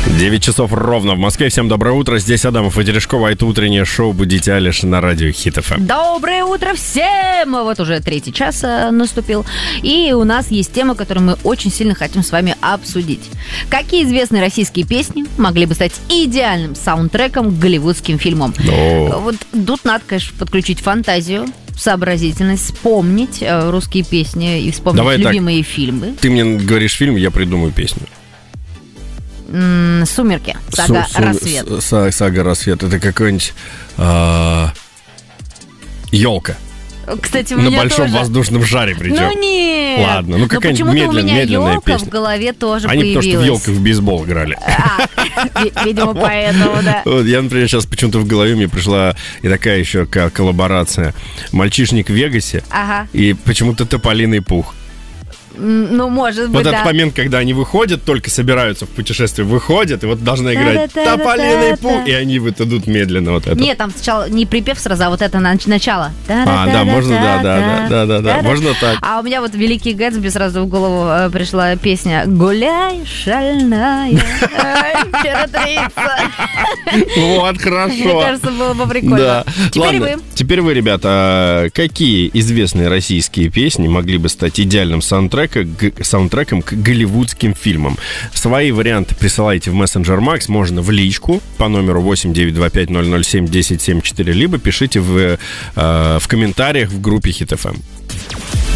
9 часов ровно в Москве. Всем доброе утро. Здесь Адамов и Терешкова. Это утреннее шоу «Будите Алиш» на радио Хит ФМ. Доброе утро всем! Вот уже 3-й час наступил. И у нас есть тема, которую мы очень сильно хотим с вами обсудить. Какие известные российские песни могли бы стать идеальным саундтреком к голливудским фильмам? Вот тут надо, конечно, подключить фантазию, сообразительность, вспомнить русские песни и вспомнить Давай любимые так. фильмы. Ты мне говоришь фильм, я придумаю песню. «Сумерки». Сага «Рассвет». Сага «Рассвет». Это какой-нибудь «Елка». Кстати, у на меня большом тоже... воздушном шаре причем. Ну нет. Ладно, ну какая-нибудь почему-то у меня медленная елка песня. в голове тоже Они появилась. потому что в елках в бейсбол играли. Видимо, поэтому, да. Вот, я, например, сейчас почему-то в голове мне пришла и такая еще коллаборация. «Мальчишник в Вегасе» и почему-то «Тополиный пух». Ну, может быть, вот да. этот момент, когда они выходят, только собираются в путешествие, выходят, и вот должна играть «Тополиный пух», и они вот идут медленно вот это. Нет, там сначала не припев сразу, а вот это начало. Да, можно, да, можно так. А у меня вот «Великий Гэтсби» сразу в голову пришла песня «Гуляй, шальная императрица». Вот, хорошо. Мне кажется, было бы прикольно. Теперь вы, ребята, какие известные российские песни могли бы стать идеальным саундтреком к голливудским фильмам? Свои варианты присылайте в мессенджер Макс, можно в личку по номеру 8925-007-1074, либо пишите в комментариях в группе Хит ФМ.